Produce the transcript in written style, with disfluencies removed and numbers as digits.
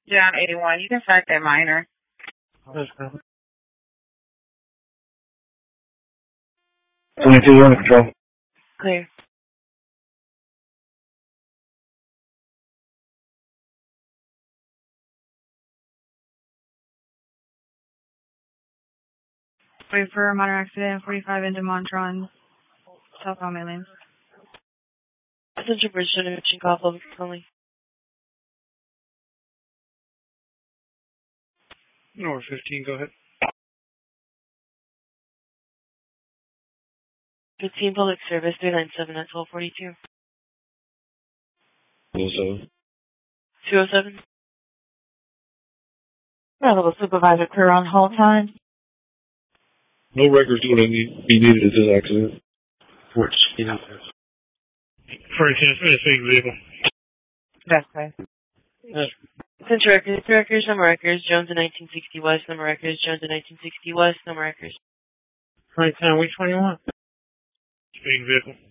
John 81. You can start that minor. Let's go. 22, you're under control. Clear. Wait for a minor accident, 45 into Montron, southbound main lane. Central Bridge to Mission Call public only. North 15, go ahead. 15 public service 397 at 1242. 207. 207. Level supervisor clear on hold time. No records would be needed at this accident. 14. 14, speeding vehicle. That's right. Central records, number records, Jones in 1960 West, number records, Jones in 1960 West, number records. 2010, week 21. Speeding vehicle.